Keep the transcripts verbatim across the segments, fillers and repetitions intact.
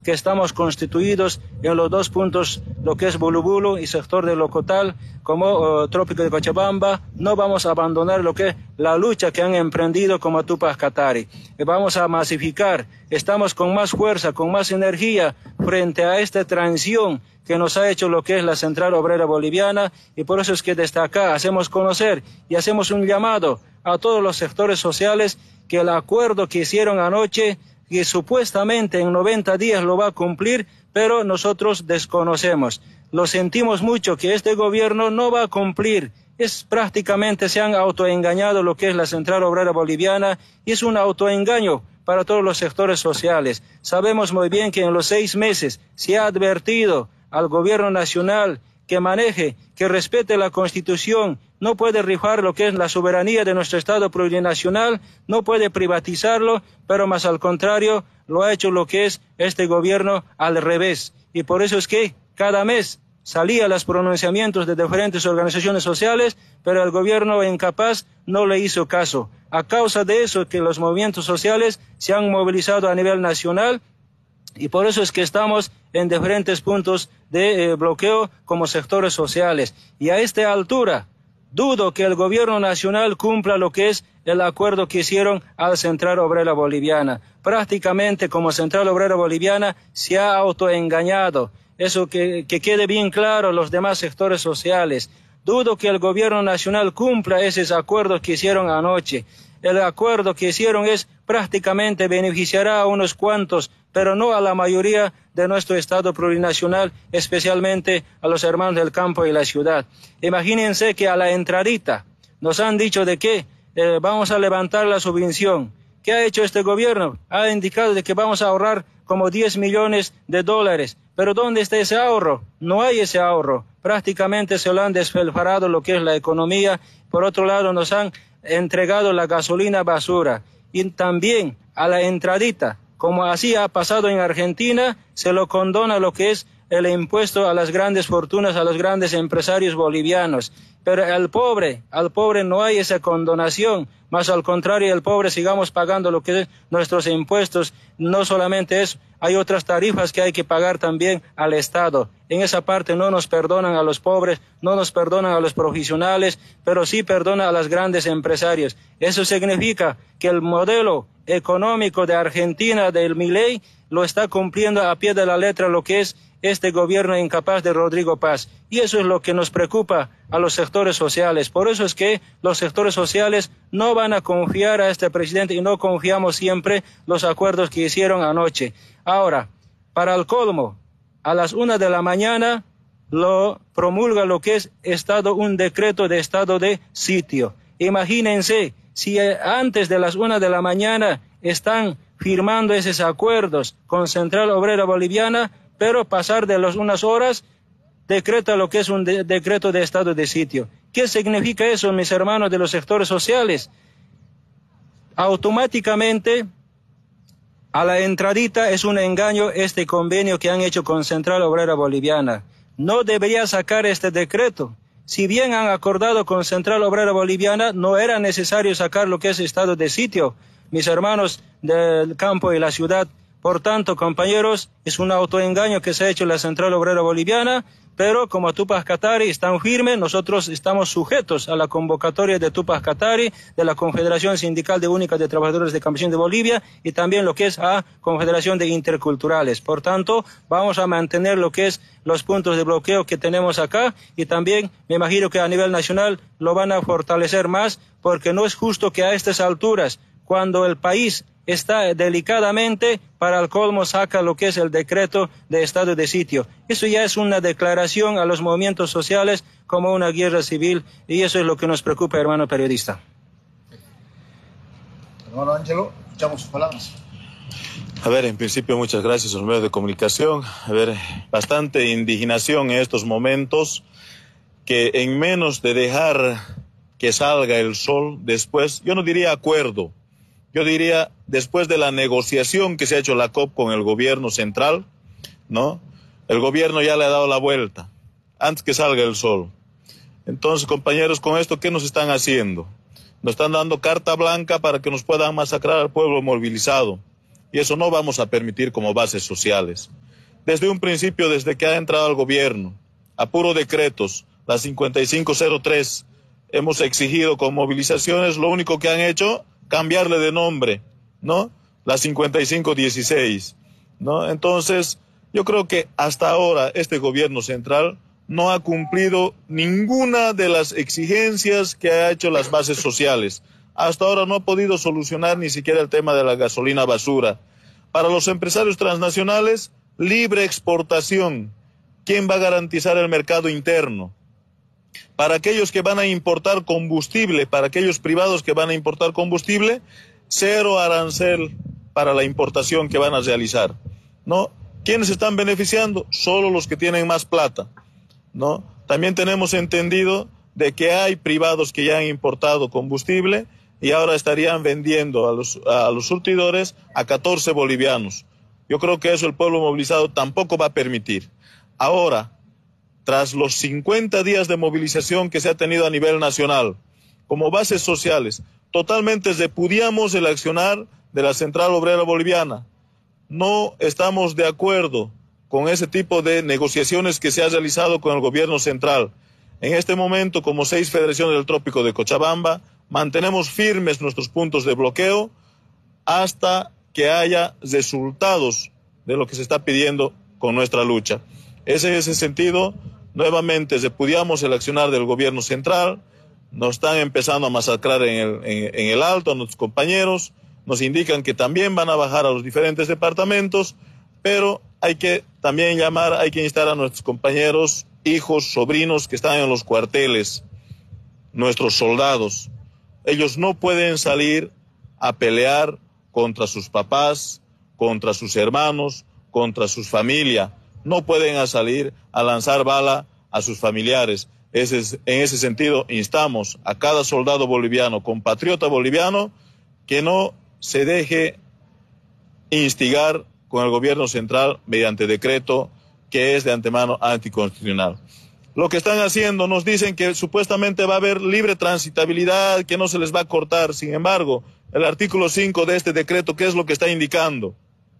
que estamos constituidos en los dos puntos, lo que es Bulubulu y sector de Locotal, como uh, Trópico de Cochabamba. No vamos a abandonar lo que es la lucha que han emprendido como Tupac Katari. Y vamos a masificar, estamos con más fuerza, con más energía frente a esta transición que nos ha hecho lo que es la Central Obrera Boliviana, y por eso es que desde acá hacemos conocer y hacemos un llamado a todos los sectores sociales que el acuerdo que hicieron anoche, que supuestamente en noventa días lo va a cumplir, pero nosotros desconocemos. Lo sentimos mucho que este gobierno no va a cumplir. Es prácticamente se han autoengañado lo que es la Central Obrera Boliviana, y es un autoengaño para todos los sectores sociales. Sabemos muy bien que en los seis meses se ha advertido al gobierno nacional que maneje, que respete la Constitución, no puede rifar lo que es la soberanía de nuestro Estado plurinacional, no puede privatizarlo, pero más al contrario, lo ha hecho lo que es este gobierno al revés. Y por eso es que cada mes salían los pronunciamientos de diferentes organizaciones sociales, pero el gobierno incapaz no le hizo caso. A causa de eso que los movimientos sociales se han movilizado a nivel nacional, y por eso es que estamos en diferentes puntos de eh, bloqueo como sectores sociales. Y a esta altura, dudo que el gobierno nacional cumpla lo que es el acuerdo que hicieron a la Central Obrera Boliviana. Prácticamente como Central Obrera Boliviana se ha autoengañado. Eso que, que quede bien claro a los demás sectores sociales. Dudo que el gobierno nacional cumpla esos acuerdos que hicieron anoche. El acuerdo que hicieron es prácticamente beneficiará a unos cuantos, pero no a la mayoría de nuestro Estado plurinacional, especialmente a los hermanos del campo y la ciudad. Imagínense que a la entradita nos han dicho de que eh, vamos a levantar la subvención. ¿Qué ha hecho este gobierno? Ha indicado de que vamos a ahorrar como diez millones de dólares. Pero ¿dónde está ese ahorro? No hay ese ahorro. Prácticamente se lo han desfelfarado lo que es la economía. Por otro lado, nos han entregado la gasolina basura. Y también a la entradita, como así ha pasado en Argentina, se lo condona lo que es el impuesto a las grandes fortunas, a los grandes empresarios bolivianos. Pero al pobre, al pobre no hay esa condonación, más al contrario, el pobre sigamos pagando lo que es nuestros impuestos. No solamente eso, hay otras tarifas que hay que pagar también al Estado. En esa parte no nos perdonan a los pobres, no nos perdonan a los profesionales, pero sí perdonan a los grandes empresarios. Eso significa que el modelo económico de Argentina, del Milei, lo está cumpliendo a pie de la letra lo que es este gobierno incapaz de Rodrigo Paz. Y eso es lo que nos preocupa a los sectores sociales. Por eso es que los sectores sociales no van a confiar a este presidente y no confiamos siempre los acuerdos que hicieron anoche. Ahora, para el colmo, a las una de la mañana lo promulga lo que es estado, un decreto de estado de sitio. Imagínense, si antes de las una de la mañana están firmando esos acuerdos con Central Obrera Boliviana, pero pasar de las unas horas decreta lo que es un de decreto de estado de sitio. ¿Qué significa eso, mis hermanos de los sectores sociales? Automáticamente, a la entradita es un engaño este convenio que han hecho con Central Obrera Boliviana. No debería sacar este decreto. Si bien han acordado con Central Obrera Boliviana, no era necesario sacar lo que es estado de sitio, mis hermanos del campo y la ciudad. Por tanto, compañeros, es un autoengaño que se ha hecho la Central Obrera Boliviana, pero como Tupac Katari están firmes, nosotros estamos sujetos a la convocatoria de Tupac Katari, de la Confederación Sindical de Única de Trabajadores de Campesinos de Bolivia, y también lo que es a Confederación de Interculturales. Por tanto, vamos a mantener lo que es los puntos de bloqueo que tenemos acá, y también me imagino que a nivel nacional lo van a fortalecer más, porque no es justo que a estas alturas, cuando el país está delicadamente, para el colmo saca lo que es el decreto de estado de sitio. Eso ya es una declaración a los movimientos sociales como una guerra civil, y eso es lo que nos preocupa, hermano periodista. Hermano Ángelo, escuchamos sus palabras. A ver, en principio, muchas gracias a los medios de comunicación. A ver, bastante indignación en estos momentos, que en menos de dejar que salga el sol después, yo no diría acuerdo, yo diría, después de la negociación que se ha hecho la C O P con el gobierno central, ¿no? El gobierno ya le ha dado la vuelta, antes que salga el sol. Entonces, compañeros, con esto, ¿qué nos están haciendo? Nos están dando carta blanca para que nos puedan masacrar al pueblo movilizado. y eso no vamos a permitir como bases sociales. Desde un principio, desde que ha entrado al gobierno, a puro decretos, la cincuenta y cinco cero tres, hemos exigido con movilizaciones, lo único que han hecho, cambiarle de nombre, ¿no? La cincuenta y cinco dieciséis, ¿no? Entonces, yo creo que hasta ahora este gobierno central no ha cumplido ninguna de las exigencias que ha hecho las bases sociales. Hasta ahora no ha podido solucionar ni siquiera el tema de la gasolina basura. Para los empresarios transnacionales, libre exportación. ¿Quién va a garantizar el mercado interno? Para aquellos que van a importar combustible, para aquellos privados que van a importar combustible, cero arancel para la importación que van a realizar, ¿no? ¿Quiénes están beneficiando? Solo los que tienen más plata, ¿no? También tenemos entendido de que hay privados que ya han importado combustible y ahora estarían vendiendo a los, a los surtidores a catorce bolivianos. Yo creo que eso el pueblo movilizado tampoco va a permitir. Ahora, tras los cincuenta días de movilización que se ha tenido a nivel nacional, como bases sociales, totalmente repudiamos el accionar de la Central Obrera Boliviana. No estamos de acuerdo con ese tipo de negociaciones que se ha realizado con el gobierno central. En este momento, como seis federaciones del Trópico de Cochabamba, mantenemos firmes nuestros puntos de bloqueo hasta que haya resultados de lo que se está pidiendo con nuestra lucha. Es en ese sentido, nuevamente repudiamos el accionar del gobierno central, nos están empezando a masacrar en el, en, en el Alto a nuestros compañeros, nos indican que también van a bajar a los diferentes departamentos, pero hay que también llamar, hay que instar a nuestros compañeros, hijos, sobrinos que están en los cuarteles, nuestros soldados. Ellos no pueden salir a pelear contra sus papás, contra sus hermanos, contra sus familias. No pueden salir a lanzar bala a sus familiares. Ese es, en ese sentido, instamos a cada soldado boliviano, compatriota boliviano, que no se deje instigar con el gobierno central mediante decreto que es de antemano anticonstitucional. Lo que están haciendo, nos dicen que supuestamente va a haber libre transitabilidad, que no se les va a cortar. Sin embargo, el artículo cinco de este decreto, ¿qué es lo que está indicando?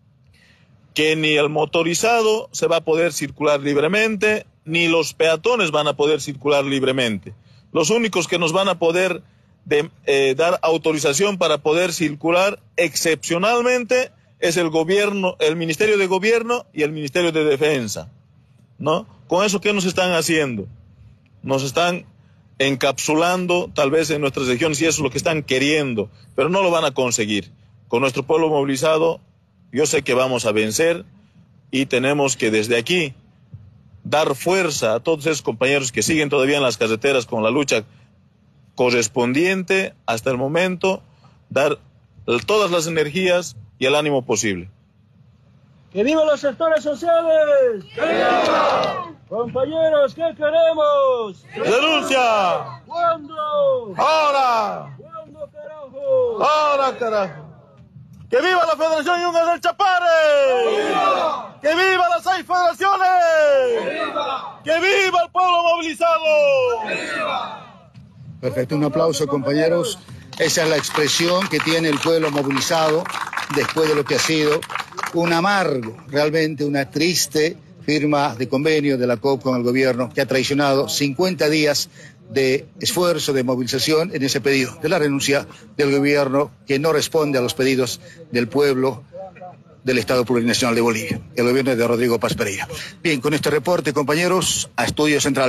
Que ni el motorizado se va a poder circular libremente, ni los peatones van a poder circular libremente. Los únicos que nos van a poder de, eh, dar autorización para poder circular excepcionalmente es el gobierno, el Ministerio de Gobierno y el Ministerio de Defensa, ¿no? Con eso, ¿qué nos están haciendo? Nos están encapsulando tal vez en nuestras regiones y eso es lo que están queriendo, pero no lo van a conseguir. Con nuestro pueblo movilizado, yo sé que vamos a vencer y tenemos que desde aquí dar fuerza a todos esos compañeros que siguen todavía en las carreteras con la lucha correspondiente hasta el momento, dar todas las energías y el ánimo posible. ¡Que vivan los sectores sociales! ¡Que viva! Compañeros, ¿qué queremos? ¡Denuncia! ¿Cuándo? ¡Ahora! ¿Cuándo, carajo? ¡Ahora, carajo! ¡Que viva la Federación Yungas del Chapare! ¡Que viva! ¡Que viva las seis federaciones! ¡Que viva! ¡Que viva el pueblo movilizado! ¡Que viva! Perfecto, un aplauso, compañeros. Esa es la expresión que tiene el pueblo movilizado después de lo que ha sido un amargo, realmente una triste firma de convenio de la C O P con el gobierno que ha traicionado cincuenta días de esfuerzo, de movilización en ese pedido de la renuncia del gobierno que no responde a los pedidos del pueblo del Estado Plurinacional de Bolivia, el gobierno de Rodrigo Paz Pereira. Bien, con este reporte, compañeros, a Estudio Central.